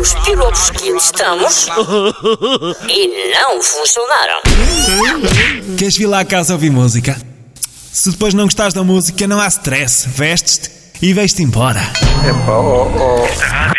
os piropos que enlistamos e não funcionaram. Queres vir lá a casa ouvir música? Se depois não gostares da música, não há stress. Vestes-te e vais-te embora. Epá,